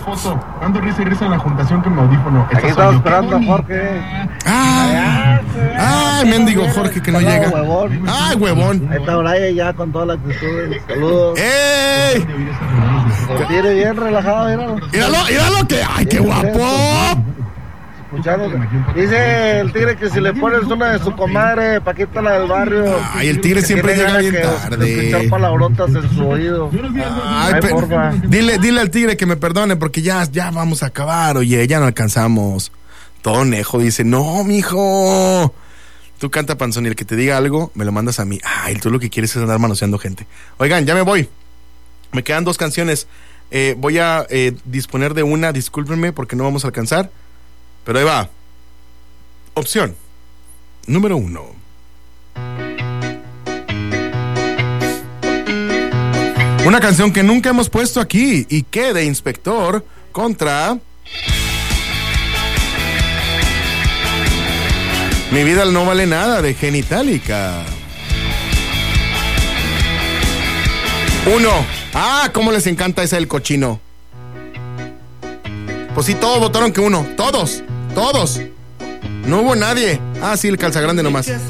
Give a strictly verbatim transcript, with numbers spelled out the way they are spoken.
Foto, dando risa y risa en la juntación con mi audífono. Aquí estamos esperando a Jorge. Ah, ay, mendigo Jorge que no llega. Huevón. Ay, huevón. Ahí está Brian ya con toda la actitud. Saludos. ¡Ey! Se tiene bien relajado, míralo. Míralo, míralo que, ay, qué guapo. Escuchando. Dice el tigre que si le pones una de su comadre, Paquita la del barrio. Ay, el tigre siempre llega bien tarde. Escuchar palabrotas en su oído. Ay, Ay, pe- porfa. dile, dile al tigre que me perdone porque ya, ya vamos a acabar, oye, ya no alcanzamos. Tonejo dice, no, mijo. Tú canta, Panzón, y el que te diga algo, me lo mandas a mí. Ay, tú lo que quieres es andar manoseando gente. Oigan, ya me voy. Me quedan dos canciones. Eh, voy a eh, disponer de una, discúlpenme porque no vamos a alcanzar. Pero ahí va. Opción número uno. Una canción que nunca hemos puesto aquí y que de Inspector contra Mi vida no vale nada de Genitalica. Uno. Ah, cómo les encanta esa del cochino. Pues sí, todos votaron que uno. Todos, todos. No hubo nadie. Ah, sí, el calzagrande nomás.